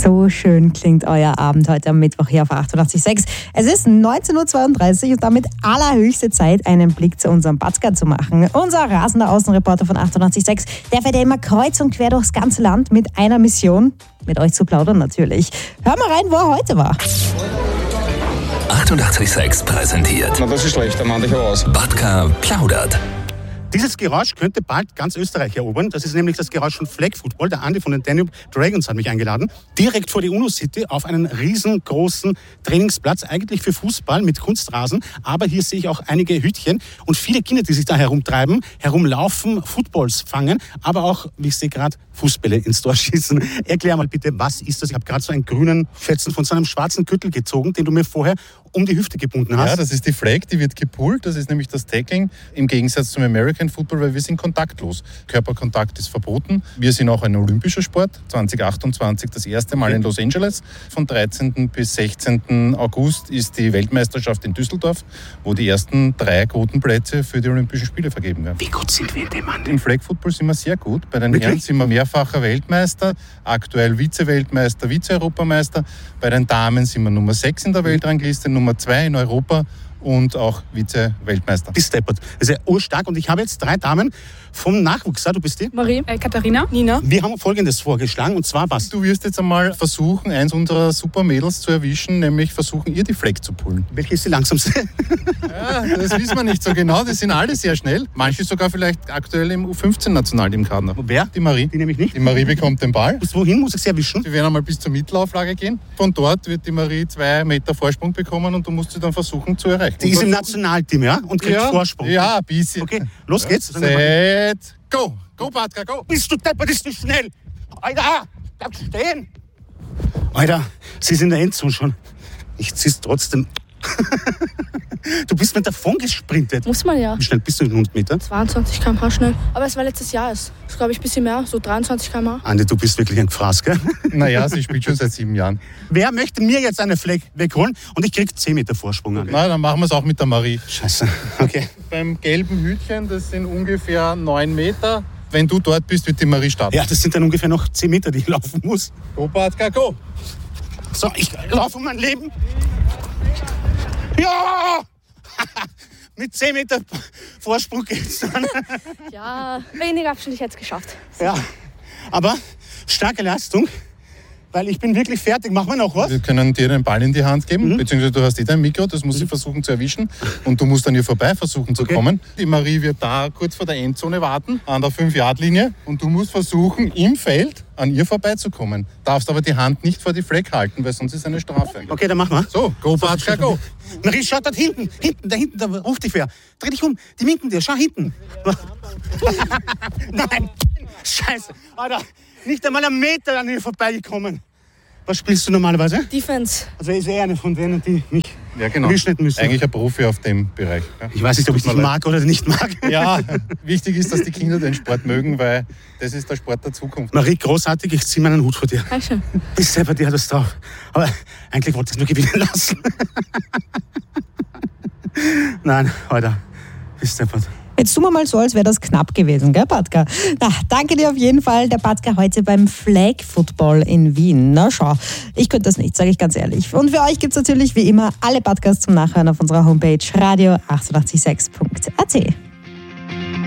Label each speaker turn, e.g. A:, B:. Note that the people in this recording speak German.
A: So schön klingt euer Abend heute am Mittwoch hier auf 88.6. Es ist 19.32 Uhr und damit allerhöchste Zeit, einen Blick zu unserem Batzka zu machen. Unser rasender Außenreporter von 88.6, der fährt ja immer kreuz und quer durchs ganze Land mit einer Mission, mit euch zu plaudern natürlich. Hör mal rein, wo er heute war.
B: 88.6 präsentiert.
C: Na, das ist schlecht, dann mach ich aus.
B: Batzka plaudert.
D: Dieses Geräusch könnte bald ganz Österreich erobern. Das ist nämlich das Geräusch von Flag Football. Der Andi von den Danube Dragons hat mich eingeladen. Direkt vor die UNO-City auf einen riesengroßen Trainingsplatz, eigentlich für Fußball mit Kunstrasen. Aber hier sehe ich auch einige Hütchen und viele Kinder, die sich da herumtreiben, herumlaufen, Footballs fangen, aber auch, wie ich sehe gerade, Fußbälle ins Tor schießen. Erklär mal bitte, was ist das? Ich habe gerade so einen grünen Fetzen von so einem schwarzen Gürtel gezogen, den du mir vorher um die Hüfte gebunden hast.
E: Ja, das ist die Flag, die wird gepullt. Das ist nämlich das Tackling im Gegensatz zum American Football, weil wir sind kontaktlos. Körperkontakt ist verboten. Wir sind auch ein olympischer Sport. 2028 das erste Mal in Los Angeles. Von 13. bis 16. August ist die Weltmeisterschaft in Düsseldorf, wo die ersten 3 Quotenplätze für die Olympischen Spiele vergeben werden.
D: Wie gut sind wir in dem Mann?
E: Im Flag Football sind wir sehr gut. Bei den Herren sind wir mehrfacher Weltmeister, aktuell Vize-Weltmeister, Vize-Europameister. Bei den Damen sind wir Nummer 6 in der Weltrangliste, Nummer 2 in Europa und auch Vize-Weltmeister.
D: Bist deppert. Das ist ja urstark. Und ich habe jetzt 3 Damen vom Nachwuchs. Du bist die?
F: Marie, Katharina, Nina.
D: Wir haben Folgendes vorgeschlagen, und zwar was?
E: Du wirst jetzt einmal versuchen, eins unserer Supermädels zu erwischen, nämlich versuchen, ihr die Flag zu pullen.
D: Welche ist die langsamste?
E: Ja, das wissen wir nicht so genau. Die sind alle sehr schnell. Manche sogar vielleicht aktuell im U15-Nationalteam-Kader.
D: Wer?
E: Die Marie.
D: Die nehme ich nicht.
E: Die Marie bekommt den Ball.
D: Bis wohin muss ich sie erwischen?
E: Sie werden einmal bis zur Mittelauflage gehen. Von dort wird die Marie 2 Meter Vorsprung bekommen und du musst sie dann versuchen zu erreichen.
D: Die ist im Nationalteam, ja? Und kriegt Vorsprung.
E: Ja, ein bisschen.
D: Okay, los geht's.
E: Set, go! Go, Batzka, go!
D: Bist du deppert, ist nicht schnell! Alter, bleib stehen! Alter, sie ist in der Endzone schon. Ich zieh's trotzdem. Du bist mir davon gesprintet.
F: Muss man ja.
D: Wie schnell bist du in 100 Meter?
F: 22 km/h schnell. Aber es war letztes Jahr. Das ist, glaube ich, ein bisschen mehr. So 23 km/h.
D: Andi, du bist wirklich ein Gefraß, gell?
E: Naja, sie spielt schon seit 7 Jahren.
D: Wer möchte mir jetzt eine Flag wegholen und ich krieg 10 Meter Vorsprung an?
E: Na, dann machen wir es auch mit der Marie.
D: Scheiße, okay.
E: Beim gelben Hütchen, das sind ungefähr 9 Meter. Wenn du dort bist, wird die Marie starten.
D: Ja, das sind dann ungefähr noch 10 Meter, die ich laufen muss.
E: Go, Batzka, go!
D: So, ich laufe um mein Leben. Ja! Mit 10 Meter Vorsprung geht's dann.
F: Ja, weniger Abstand ich jetzt geschafft.
D: Ja, aber starke Leistung, weil ich bin wirklich fertig. Machen wir noch was?
E: Wir können dir den Ball in die Hand geben, beziehungsweise du hast dein Mikro, das muss sie versuchen zu erwischen und du musst an ihr vorbei versuchen zu kommen. Die Marie wird da kurz vor der Endzone warten, an der 5-Yard-Linie und du musst versuchen, im Feld an ihr vorbeizukommen. Darfst aber die Hand nicht vor die Flag halten, weil sonst ist eine Strafe.
D: Okay, dann machen wir.
E: So, go, Batzka, go!
D: Marie, schau dort hinten, da hinten, da ruft dich wer. Dreh dich um, die winken dir, schau hinten. Nein, scheiße, Alter, nicht einmal einen Meter an ihr vorbeigekommen. Was spielst du normalerweise?
F: Defense.
D: Also er ist eher eine von denen, die mich
E: genau.
D: Durchschnitt müssen.
E: Eigentlich ein Profi auf dem Bereich. Ja.
D: Ich weiß nicht, ob ich dich mag oder nicht mag.
E: Ja, wichtig ist, dass die Kinder den Sport mögen, weil das ist der Sport der Zukunft.
D: Marie, großartig, ich ziehe meinen Hut vor dir.
F: Dankeschön.
D: Bist selber, die hat das drauf. Aber eigentlich wollte ich es nur gewinnen lassen. Nein, Alter, bist deppert.
A: Jetzt tun wir mal so, als wäre das knapp gewesen, gell, Batzka? Na, danke dir auf jeden Fall, der Batzka heute beim Flag Football in Wien. Na schau, ich könnte das nicht, sage ich ganz ehrlich. Und für euch gibt es natürlich wie immer alle Podcasts zum Nachhören auf unserer Homepage radio886.at.